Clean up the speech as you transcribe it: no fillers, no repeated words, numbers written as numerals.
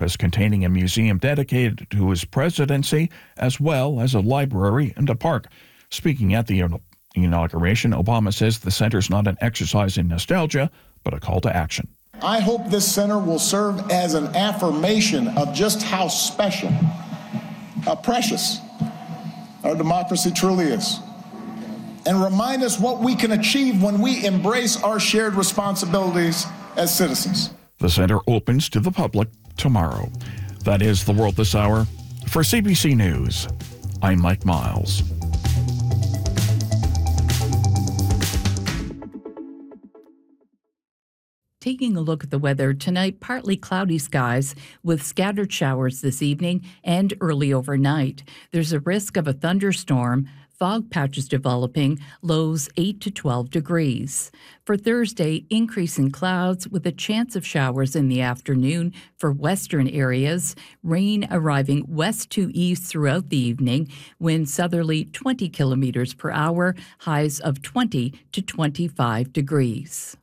campus containing a museum dedicated to his presidency, as well as a library and a park. Speaking at the inauguration, Obama says the center's not an exercise in nostalgia, but a call to action. I hope this center will serve as an affirmation of just how special, how precious our democracy truly is, and remind us what we can achieve when we embrace our shared responsibilities as citizens. The center opens to the public tomorrow. That is the world this hour. For CBC News, I'm Mike Miles. Taking a look at the weather tonight, partly cloudy skies with scattered showers this evening and early overnight. There's a risk of a thunderstorm, fog patches developing, lows 8 to 12 degrees. For Thursday, increase in clouds with a chance of showers in the afternoon for western areas, rain arriving west to east throughout the evening, winds southerly 20 kilometers per hour, highs of 20 to 25 degrees.